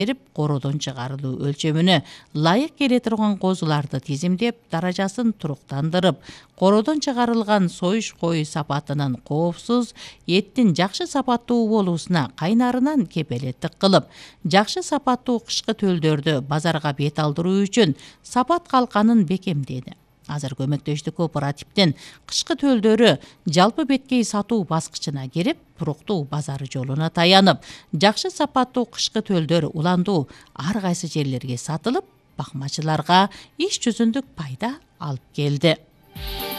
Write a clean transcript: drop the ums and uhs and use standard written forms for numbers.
берип, кородон чыгарылуу өлчөмүнө ылайык келе турган козуларды тизимдеп, даражасын туруктандырып, кородон чыгарылган союш кою сапатынын коопсуз, эттин жакшы сапаттуу болуусуна кайнарынан кепелеттик кылып, жакшы сапаттуу кышкы төлдөрдү базарга бет алдыруу үчүн сапат калканын бекемдеди. Азыр көмөктөштүк кооперативдин кышкы төлдөрү жалпы беткей сатуу баскычына кирип, туруктуу базары жолуна таянып, жакшы сапаттуу кышкы төлдөр уландуу ар кайсы жерлерге сатылып, бакмачыларга иш жүзүндүк пайда алып келди.